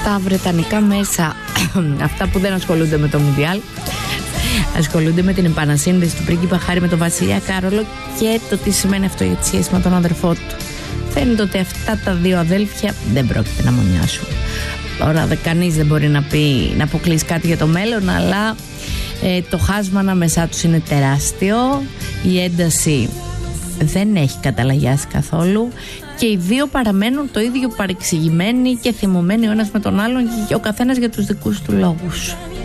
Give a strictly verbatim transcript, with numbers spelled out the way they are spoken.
στα βρετανικά μέσα, αυτά που δεν ασχολούνται με το Μουντιάλ, ασχολούνται με την επανασύνδεση του πρίγκιπα Χάρη με τον βασιλιά Κάρολο και το τι σημαίνει αυτό για τη σχέση με τον αδερφό του. Φαίνεται ότι αυτά τα δύο αδέλφια δεν πρόκειται να μονιάσουν. Τώρα κανείς δεν μπορεί να πει, να αποκλείσει κάτι για το μέλλον, αλλά ε, το χάσμα ανάμεσά τους είναι τεράστιο, η ένταση δεν έχει καταλαγιάσει καθόλου και οι δύο παραμένουν το ίδιο παρεξηγημένοι και θυμωμένοι ο ένας με τον άλλον και ο καθένας για τους δικούς του λόγους.